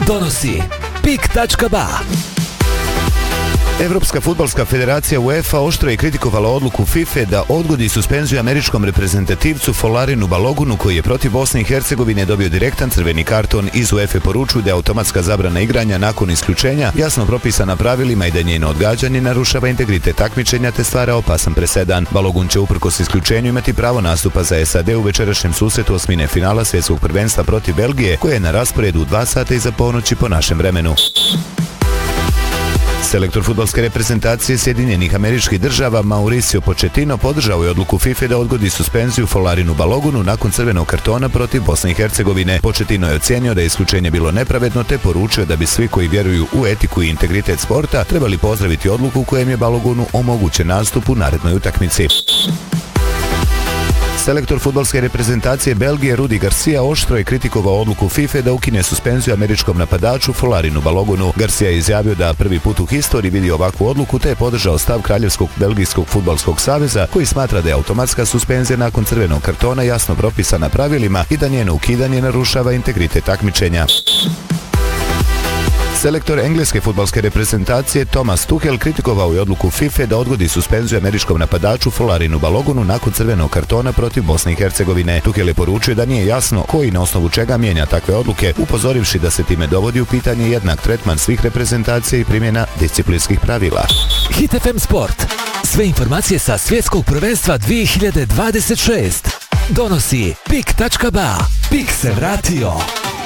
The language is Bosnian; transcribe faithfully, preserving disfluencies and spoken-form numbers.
Donosi pik tačka ba. Evropska fudbalska federacija UEFA oštro je kritikovala odluku FIFA da odgodi suspenziju američkom reprezentativcu Folarinu Balogunu koji je protiv Bosne i Hercegovine dobio direktan crveni karton. Iz UEFA poručuju da je automatska zabrana igranja nakon isključenja jasno propisana pravilima i da njeno odgađanje narušava integritet takmičenja te stvara opasan presedan. Balogun će uprkos isključenju imati pravo nastupa za S A D u večerašnjem susretu osmine finala svjetskog prvenstva protiv Belgije koje je na rasporedu u dva sata iza ponoći po našem vremenu. Selektor fudbalske reprezentacije Sjedinjenih Američkih Država Mauricio Pochettino podržao je odluku FIFA da odgodi suspenziju Folarinu Balogunu nakon crvenog kartona protiv Bosne i Hercegovine. Pochettino je ocijenio da je isključenje bilo nepravedno te poručio da bi svi koji vjeruju u etiku i integritet sporta trebali pozdraviti odluku kojem je Balogunu omogućen nastup u narednoj utakmici. Selektor fudbalske reprezentacije Belgije Rudi Garcia oštro je kritikovao odluku FIFA da ukine suspenziju američkom napadaču Folarinu Balogunu. Garcia je izjavio da prvi put u historiji vidi ovakvu odluku te je podržao stav Kraljevskog belgijskog fudbalskog saveza koji smatra da je automatska suspenzija nakon crvenog kartona jasno propisana pravilima i da njeno ukidanje narušava integritet takmičenja. Selektor engleske fudbalske reprezentacije Thomas Tuchel kritikovao je odluku FIFA da odgodi suspenziju američkom napadaču Folarinu Balogunu nakon crvenog kartona protiv Bosne i Hercegovine. Tuchel je poručio da nije jasno koji na osnovu čega mijenja takve odluke, upozorivši da se time dovodi u pitanje jednak tretman svih reprezentacija i primjena disciplinskih pravila. Hit F M Sport. Sve informacije sa svjetskog prvenstva dvije hiljade dvadeset šest. Donosi pik tačka ba. Pik se vratio.